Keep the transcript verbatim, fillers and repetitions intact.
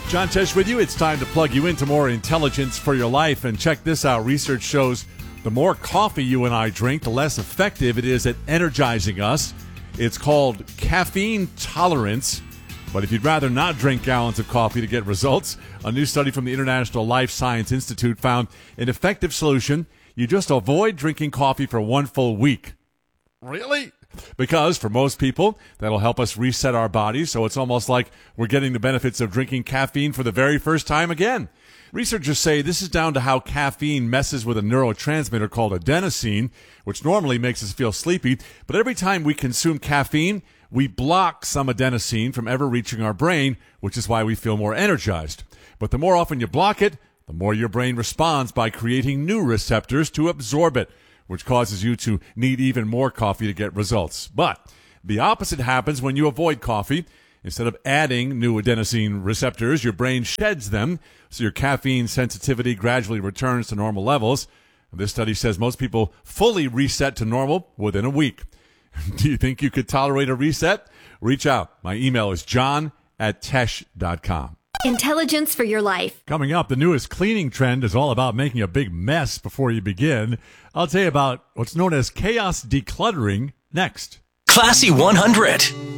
John Tesh with you. It's time to plug you into more intelligence for your life. And check this out. Research shows the more coffee you and I drink, the less effective it is at energizing us. It's called caffeine tolerance. But if you'd rather not drink gallons of coffee to get results, a new study from the International Life Science Institute found an effective solution. You just avoid drinking coffee for one full week. Really? Because for most people, that'll help us reset our bodies, so it's almost like we're getting the benefits of drinking caffeine for the very first time again. Researchers say this is down to how caffeine messes with a neurotransmitter called adenosine, which normally makes us feel sleepy, but every time we consume caffeine, we block some adenosine from ever reaching our brain, which is why we feel more energized. But the more often you block it, the more your brain responds by creating new receptors to absorb it, which causes you to need even more coffee to get results. But the opposite happens when you avoid coffee. Instead of adding new adenosine receptors, your brain sheds them, so your caffeine sensitivity gradually returns to normal levels. This study says most people fully reset to normal within a week. Do you think you could tolerate a reset? Reach out. My email is john at tesh dot com. Intelligence for your life. Coming up, the newest cleaning trend is all about making a big mess before you begin. I'll tell you about what's known as chaos decluttering next. Classy one hundred.